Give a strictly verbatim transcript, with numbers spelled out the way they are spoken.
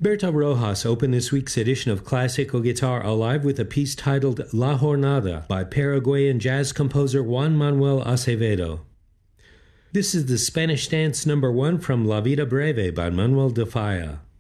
Berta Rojas opened this week's edition of Classical Guitar Alive with a piece titled La Jornada by Paraguayan jazz composer Juan Manuel Acevedo. This is the Spanish dance number one from La Vida Breve by Manuel de Falla.